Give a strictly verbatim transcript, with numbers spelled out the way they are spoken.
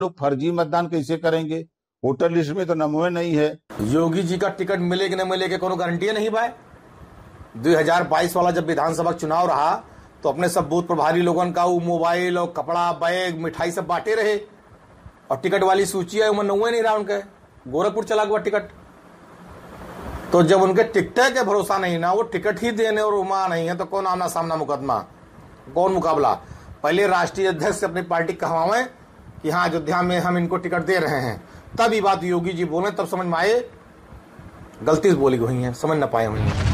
लोग फर्जी मतदान कैसे करेंगे? वोटर लिस्ट में तो नाम नहीं है। योगी जी का टिकट मिले कि न मिले के कोनो गारंटी नहीं भाई। दो हज़ार बाईस वाला जब विधानसभा चुनाव रहा तो अपने सब बूथ प्रभारी लोगन का वो मोबाइल और कपड़ा, बैग, मिठाई सब बांटे रहे, और टिकट वाली सूची है उनमें नौवे नहीं रहा उनके, गोरखपुर चला गया टिकट। तो जब उनके टिकट के भरोसा नहीं ना, वो टिकट ही देने और उमा नहीं है, तो कौन आमना सामना मुकदमा, कौन मुकाबला? पहले राष्ट्रीय अध्यक्ष से अपनी पार्टी कहवाएं कि हाँ अयोध्या में हम इनको टिकट दे रहे हैं, तब ये बात योगी जी बोले, तब समझ में आए गलती से बोली हुई है, समझ ना पाए हुई है।